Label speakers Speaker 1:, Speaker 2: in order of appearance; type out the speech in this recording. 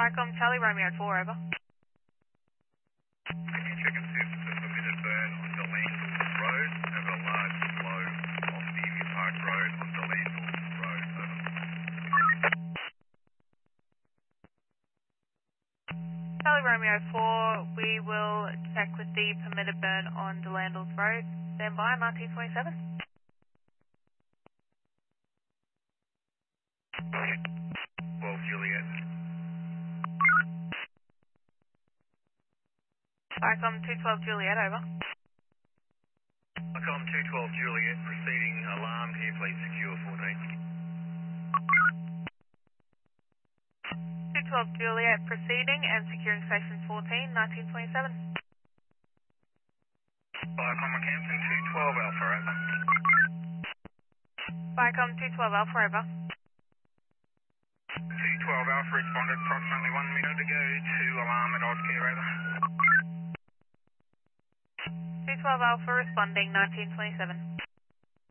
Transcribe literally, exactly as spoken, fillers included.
Speaker 1: Vicom Charlie Romeo four, over.
Speaker 2: Can you check and see if it's a permitted burn on Delandle Road? Have a large flow off the Emu Park Road on Delandle Road, over.
Speaker 1: Charlie Romeo four, we will check with the permitted burn on Delandles Road. Stand by, nineteen twenty-seven.
Speaker 2: twelve Juliet.
Speaker 1: Vicom two twelve Juliet, over.
Speaker 2: Vicom two twelve Juliet, proceeding alarm. Can you please secure fourteen?
Speaker 1: two twelve Juliet, proceeding and securing station fourteen, nineteen twenty-seven.
Speaker 2: Vicom Campton two twelve Alpha, over.
Speaker 1: Vicom two twelve Alpha, over.
Speaker 2: two twelve Alpha responded, approximately one minute ago to alarm at Oscare, over.
Speaker 1: two twelve Alpha responding, nineteen twenty-seven.